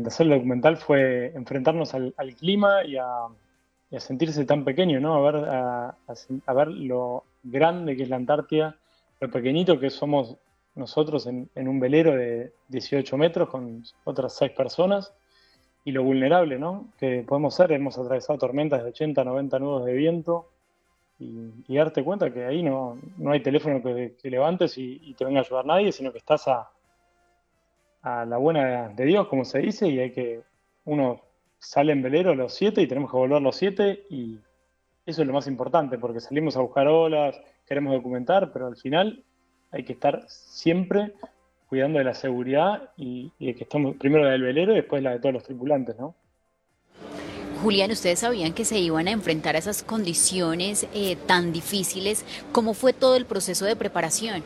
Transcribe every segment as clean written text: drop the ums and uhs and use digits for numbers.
de hacer el documental fue enfrentarnos al clima y a sentirse tan pequeño, ¿no? A ver lo grande que es la Antártida, lo pequeñito que somos nosotros en un velero de 18 metros con otras 6 personas y lo vulnerable, ¿no? Que podemos ser. Hemos atravesado tormentas de 80, 90 nudos de viento y darte cuenta que ahí no hay teléfono que levantes y te venga a ayudar nadie, sino que estás a la buena de Dios, como se dice, y uno sale en velero a los 7 y tenemos que volver a los 7 y eso es lo más importante, porque salimos a buscar olas, queremos documentar, pero al final hay que estar siempre cuidando de la seguridad y de que estamos primero la del velero y después la de todos los tripulantes, ¿no? Julián, ¿ustedes sabían que se iban a enfrentar a esas condiciones tan difíciles? ¿Cómo fue todo el proceso de preparación?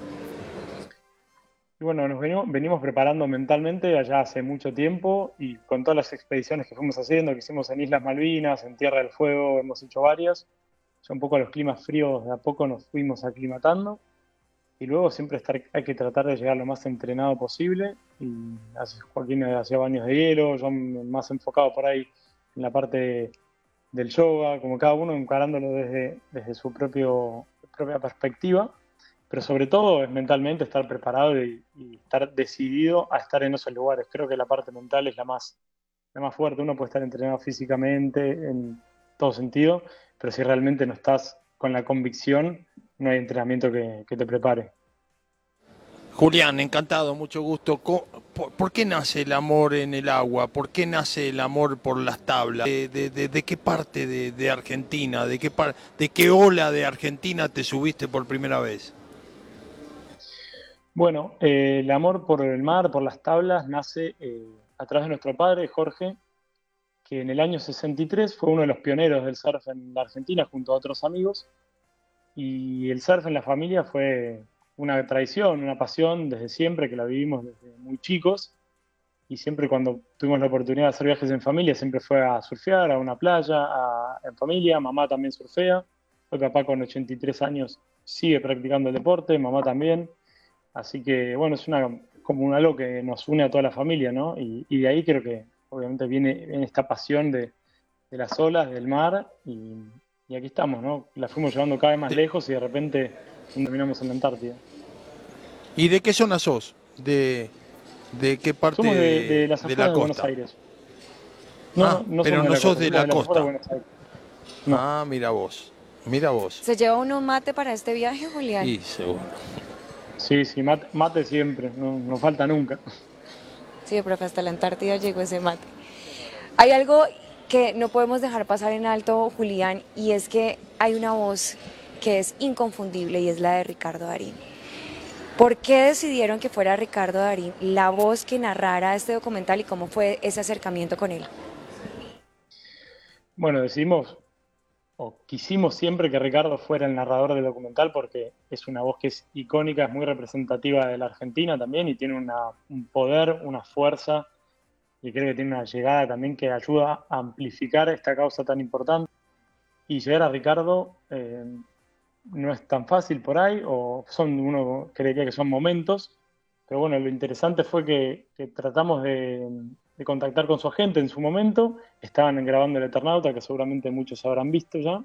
Y bueno, venimos preparando mentalmente allá hace mucho tiempo y con todas las expediciones que fuimos haciendo, que hicimos en Islas Malvinas, en Tierra del Fuego, hemos hecho varias. Ya un poco a los climas fríos de a poco nos fuimos aclimatando y luego siempre hay que tratar de llegar lo más entrenado posible. Y Joaquín hacía baños de hielo, yo más enfocado por ahí en la parte del yoga, como cada uno encarándolo desde su propia perspectiva, pero sobre todo es mentalmente estar preparado y estar decidido a estar en esos lugares. Creo que la parte mental es la más fuerte. Uno puede estar entrenado físicamente en todo sentido, pero si realmente no estás con la convicción, no hay entrenamiento que te prepare. Julián, encantado, mucho gusto. ¿Por qué nace el amor en el agua? ¿Por qué nace el amor por las tablas? ¿De qué parte de Argentina? ¿De qué ola de Argentina te subiste por primera vez? Bueno, el amor por el mar, por las tablas, nace a través de nuestro padre, Jorge, que en el año 63 fue uno de los pioneros del surf en la Argentina junto a otros amigos. Y el surf en la familia fue una tradición, una pasión desde siempre, que la vivimos desde muy chicos. Y siempre cuando tuvimos la oportunidad de hacer viajes en familia, siempre fue a surfear, a una playa, en familia. Mamá también surfea. Hoy papá con 83 años sigue practicando el deporte, mamá también. Así que bueno, como algo que nos une a toda la familia, ¿no? Y de ahí creo que obviamente viene esta pasión de las olas, del mar, y aquí estamos, ¿no? La fuimos llevando cada vez más De- lejos y de repente terminamos en la Antártida. ¿Y de qué zona sos? ¿De qué parte Somos de las de la afueras de Buenos costa? Aires. Ah, No pero somos de no la sos costa, de somos la de las afueras de costa. Buenos Aires. No. Ah, mira vos, mira vos. ¿Se lleva uno un mate para este viaje, Julián? Y seguro. Sí, sí, mate siempre, no falta nunca. Sí, profe, hasta la Antártida llegó ese mate. Hay algo que no podemos dejar pasar en alto, Julián, y es que hay una voz que es inconfundible y es la de Ricardo Darín. ¿Por qué decidieron que fuera Ricardo Darín la voz que narrara este documental y cómo fue ese acercamiento con él? Bueno, decidimos o quisimos siempre que Ricardo fuera el narrador del documental porque es una voz que es icónica, es muy representativa de la Argentina también y tiene un poder, una fuerza y creo que tiene una llegada también que ayuda a amplificar esta causa tan importante. Y llegar a Ricardo no es tan fácil por ahí, uno creería que son momentos, pero bueno, lo interesante fue que tratamos de contactar con su agente en su momento, estaban grabando El Eternauta, que seguramente muchos habrán visto ya,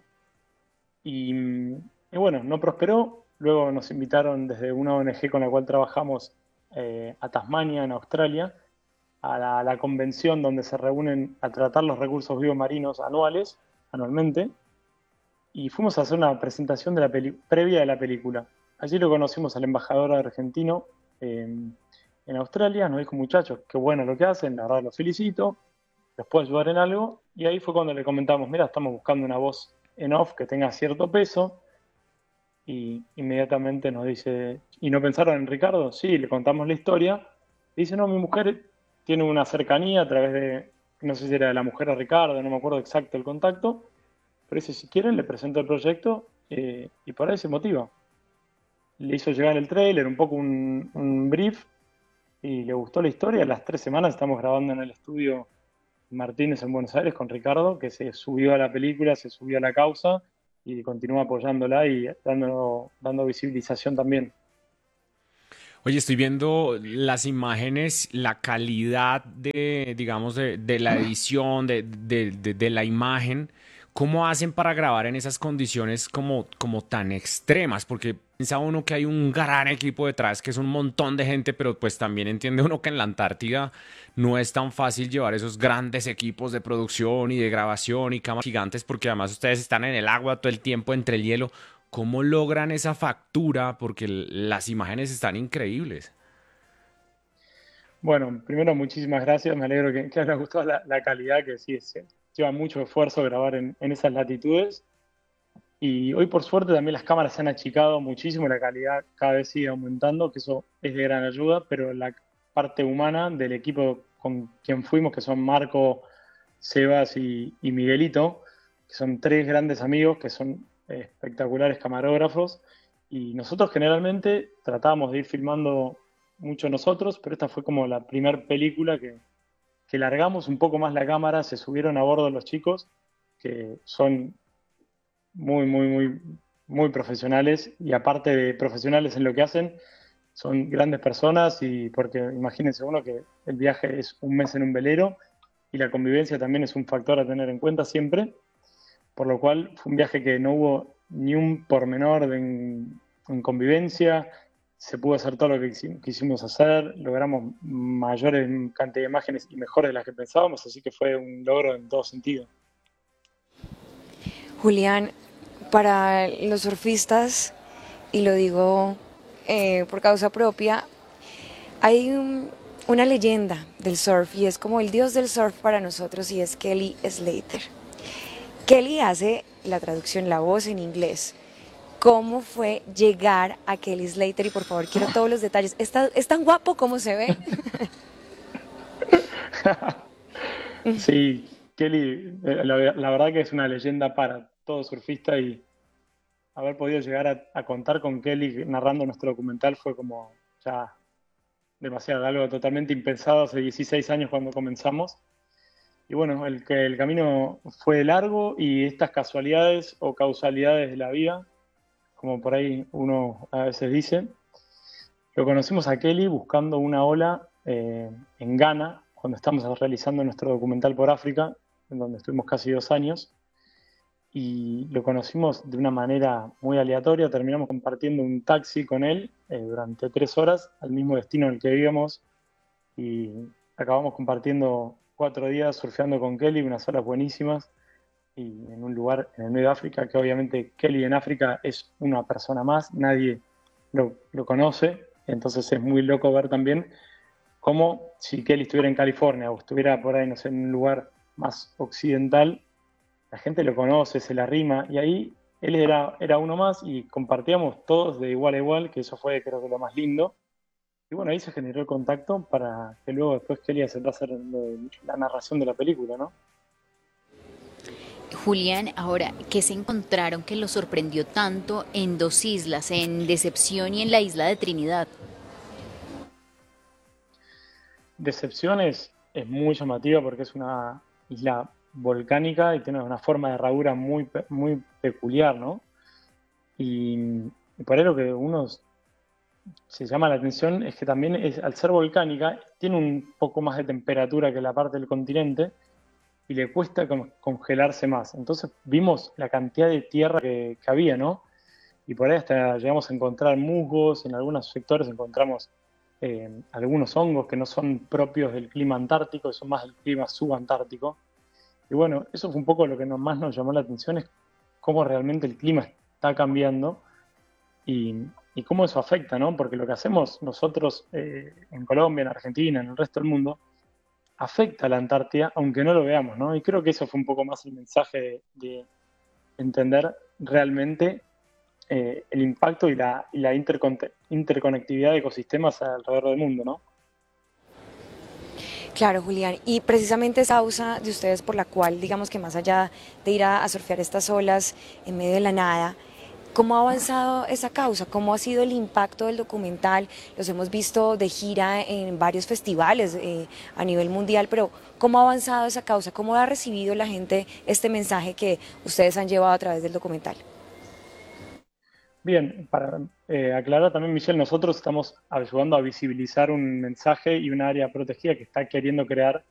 y bueno, no prosperó. Luego nos invitaron desde una ONG con la cual trabajamos a Tasmania, en Australia, a la convención donde se reúnen a tratar los recursos vivos marinos anualmente, y fuimos a hacer una presentación de previa de la película. Allí lo conocimos al embajador argentino en Australia, nos dijo, muchachos, qué bueno lo que hacen, la verdad los felicito, les puedo ayudar en algo, y ahí fue cuando le comentamos, mira, estamos buscando una voz en off que tenga cierto peso, y inmediatamente nos dice, ¿y no pensaron en Ricardo? Sí, le contamos la historia. Y dice, no, mi mujer tiene una cercanía a través no sé si era de la mujer a Ricardo, no me acuerdo exacto el contacto, pero dice, si quieren, le presento el proyecto y por ahí se motiva. Le hizo llegar el trailer, un poco un brief, y le gustó la historia. A las 3 semanas estamos grabando en el estudio Martínez en Buenos Aires con Ricardo, que se subió a la película, se subió a la causa y continúa apoyándola y dando visibilización también. Oye, estoy viendo las imágenes, la calidad de, digamos, de la edición, de la imagen. ¿Cómo hacen para grabar en esas condiciones como tan extremas? Porque piensa uno que hay un gran equipo detrás, que es un montón de gente, pero pues también entiende uno que en la Antártida no es tan fácil llevar esos grandes equipos de producción y de grabación y cámaras gigantes, porque además ustedes están en el agua todo el tiempo entre el hielo. ¿Cómo logran esa factura? Porque las imágenes están increíbles. Bueno, primero muchísimas gracias, me alegro que haya gustado la calidad, que sí, lleva mucho esfuerzo grabar en esas latitudes. Y hoy por suerte también las cámaras se han achicado muchísimo, la calidad cada vez sigue aumentando, que eso es de gran ayuda, pero la parte humana del equipo con quien fuimos, que son Marco, Sebas y Miguelito, que son tres grandes amigos que son espectaculares camarógrafos, y nosotros generalmente tratábamos de ir filmando mucho nosotros, pero esta fue como la primer película que largamos un poco más la cámara, se subieron a bordo los chicos, que son muy, muy, muy, muy profesionales y aparte de profesionales en lo que hacen, son grandes personas y porque imagínense uno que el viaje es un mes en un velero y la convivencia también es un factor a tener en cuenta siempre, por lo cual fue un viaje que no hubo ni un pormenor en convivencia, se pudo hacer todo lo que quisimos hacer, logramos mayores cantidad de imágenes y mejores de las que pensábamos, así que fue un logro en todo sentido. Julián, para los surfistas, y lo digo por causa propia, hay una leyenda del surf y es como el dios del surf para nosotros y es Kelly Slater. Kelly hace la traducción, la voz en inglés. ¿Cómo fue llegar a Kelly Slater? Y por favor, quiero todos los detalles. ¿Es tan guapo como se ve? Sí, Kelly, la verdad que es una leyenda para todo surfista y haber podido llegar a contar con Kelly narrando nuestro documental fue como ya demasiado, algo totalmente impensado hace 16 años cuando comenzamos. Y bueno, el camino fue largo y estas casualidades o causalidades de la vida, como por ahí uno a veces dice, lo conocimos a Kelly buscando una ola en Ghana, cuando estamos realizando nuestro documental por África, en donde estuvimos casi 2 años, y lo conocimos de una manera muy aleatoria, terminamos compartiendo un taxi con él durante 3 horas al mismo destino en el que vivíamos y acabamos compartiendo 4 días surfeando con Kelly, unas horas buenísimas y en un lugar en el medio de África, que obviamente Kelly en África es una persona más, nadie lo conoce, entonces es muy loco ver también cómo si Kelly estuviera en California o estuviera por ahí, no sé, en un lugar más occidental, la gente lo conoce, se la rima, y ahí él era uno más y compartíamos todos de igual a igual, que eso fue creo que lo más lindo. Y bueno, ahí se generó el contacto para que luego después Kelly aceptara hacer la narración de la película, ¿no? Julián, ahora, ¿qué se encontraron que los sorprendió tanto en dos islas, en Decepción y en la isla de Trinidad? Decepción es muy llamativa porque es una isla volcánica y tiene una forma de herradura muy, muy peculiar, ¿no? Y por ahí lo que uno se llama la atención es que también al ser volcánica tiene un poco más de temperatura que la parte del continente y le cuesta congelarse más. Entonces vimos la cantidad de tierra que había, ¿no? Y por ahí hasta llegamos a encontrar musgos, en algunos sectores encontramos algunos hongos que no son propios del clima antártico, son más del clima subantártico. Y bueno, eso fue un poco lo que más nos llamó la atención, es cómo realmente el clima está cambiando y cómo eso afecta, ¿no? Porque lo que hacemos nosotros en Colombia, en Argentina, en el resto del mundo, afecta a la Antártida, aunque no lo veamos, ¿no? Y creo que eso fue un poco más el mensaje de entender realmente el impacto y la interconectividad de ecosistemas alrededor del mundo, ¿no? Claro, Julián, y precisamente esa causa de ustedes por la cual, digamos que más allá de ir a surfear estas olas en medio de la nada, ¿cómo ha avanzado esa causa? ¿Cómo ha sido el impacto del documental? Los hemos visto de gira en varios festivales a nivel mundial, pero ¿cómo ha avanzado esa causa? ¿Cómo ha recibido la gente este mensaje que ustedes han llevado a través del documental? Bien, aclarar también, Michelle, nosotros estamos ayudando a visibilizar un mensaje y un área protegida que está queriendo crear